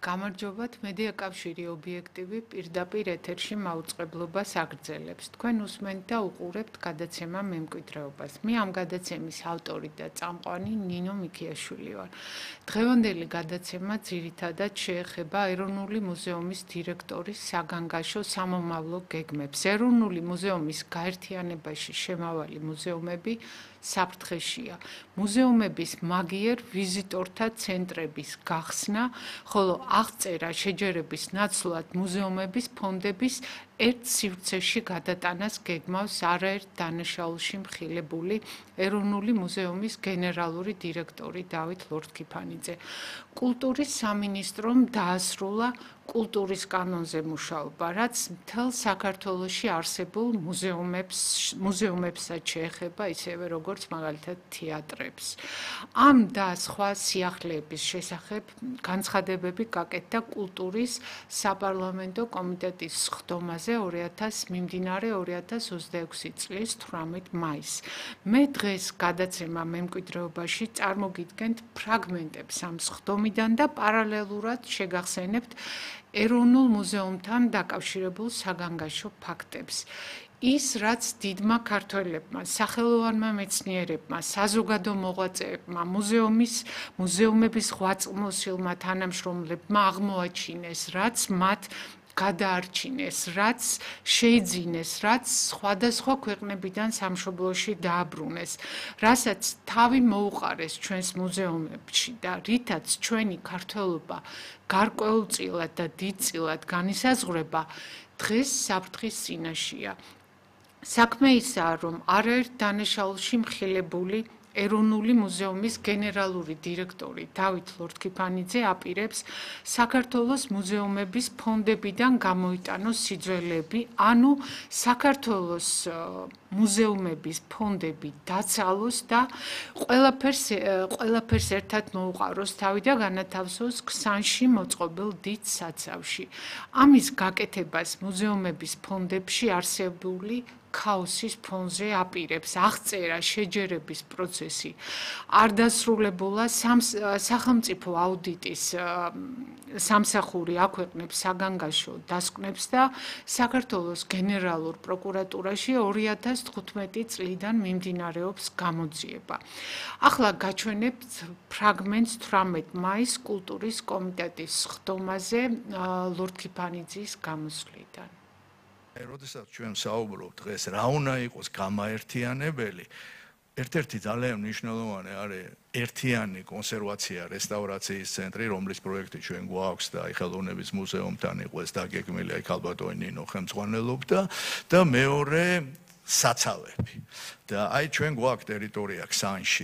გამარჯობათ, მედია კავშირი ობიექტივი პირდაპირ ეთერში მაუწყებლობას აგრძელებს. თქვენ უსმენთ და უყურებთ გადაცემა მემკვიდრეობას. მე ამ გადაცემის ავტორი და წამყვანი ნინო მიქიაშვილი ვარ. დღევანდელი გადაცემა ძირითადად შეეხება ეროვნული მუზეუმის დირექტორის საგანგაშო სამომავლო გეგმებს. ეროვნული მუზეუმის გაერთიანებაში შემავალი მუზეუმები საფრთხეშია. მუზეუმების მაგიერ ვიზიტორთა ცენტრების გახსნა, ხოლო აღწერა შეჯერების ნაცვლად მუზეუმების ფონდების ერთ სივრცეში გადატანას გეგმავს არაერთ დანაშაულში მხილებული ეროვნული მუზეუმის გენერალური დირექტორი დავით ლორთქიფანიძე. კულტურის სამინისტრომ დაასრულა კულტურის კანონზე მუშაობა, რაც მთელ საქართველოში არსებულ მუზეუმებსაც შეეხება, ისევე როგორც მაგალითად თეატრებს. ამ და სხვა სიახლეების შესახებ განცხადებები გაკეთდა კულტურის საპარლამენტო კომიტეტის სხდომაზე მიმდინარე 2026 წლის 18 მაისს. მე დღეს გადაცემა მემკვიდრეობაში წარმოგიდგენთ ფრაგმენტებს ამ სხდომიდან და პარალელურად შეგახსენებთ ეროვნულ მუზეუმთან დაკავშირებულ საგანგაშო ფაქტებს. ის, რაც დიდმა ქართველებმა, სახელოვანმა მეცნიერებმა, საზოგადო მოღვაწეებმა, მუზეუმების ღვაწლმოსილმა თანამშრომლებმა აღმოაჩინეს, რაც მათ გადაარჩინეს, რაც შეიძინეს, რაც სხვადასხვა ქვეყნებიდან სამშობლოში დააბრუნეს, რასაც თავი მოუყარეს ჩვენს მუზეუმებში და რითაც ჩვენი ქართველობა გარკვეულწილად და დიდწილად განისაზღვრება, დღეს საფრთხის წინაშეა. საქმე ისაა, რომ არაერთ დანაშაულში მხილებული ეროვნული მუზეუმის გენერალური დირექტორი დავით ლორთქიფანიძე აპირებს საქართველოს მუზეუმების ფონდებიდან გამოიტანოს სიძველეები, ანუ საქართველოს მუზეუმების ფონდები დაცალოს და ყველაფერს ერთად მოუყაროს თავი და განათავსოს ქსანში მოწყობილ დიდ საცავში. ამის გაკეთებას მუზეუმების ფონდებში არსებული ქაოსის ფონზე აპირებს აღწერა შეჯერების პროცესი არ დასრულებულა სახელმწიფო აუდიტის სამსახური აქვეყნებს საგანგაშო დასკვნებს და საქართველოს გენერალურ პროკურატურაში 2015 წლიდან მიმდინარეობს გამოძიება. ახლა გაჩვენებთ ფრაგმენტს 18 მაისს კულტურის კომიტეტის სხდომაზე ლორთქიფანიძის გამოსვლიდან. როდესაც ჩვენ საუბრობთ დღეს რა უნდა იყოს გამაერთიანებელი, ერთ-ერთი ძალიან მნიშვნელოვანი არის ერთიანი კონსერვაცია, რესტავრაციის ცენტრი, რომლის პროექტი ჩვენ გვაქვს და ხელოვნების მუზეუმთან იყოს დაგეგმილი, აი ქალბატონი ნინო ხელმძღვანელობდა და მეორე საცავები. და აი ჩვენ გვაქვს ტერიტორია ქსანში